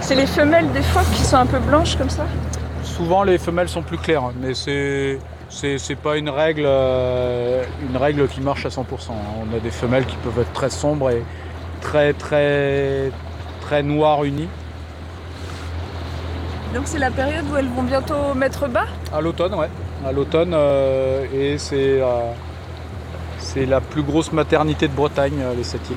C'est les femelles des phoques qui sont un peu blanches comme ça? Souvent les femelles sont plus claires, mais c'est pas une règle qui marche à 100%. On a des femelles qui peuvent être très sombres et très noires unies. Donc c'est la période où elles vont bientôt mettre bas? À l'automne, ouais. À l'automne, et c'est la plus grosse maternité de Bretagne, les Sept-Îles.